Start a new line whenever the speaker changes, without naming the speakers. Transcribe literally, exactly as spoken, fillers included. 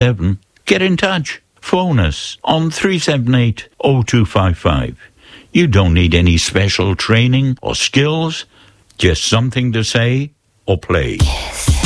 seven, get in touch. Phone us on three seven eight, oh two five five. You don't need any special training or skills, just something to say or play.
Kiss.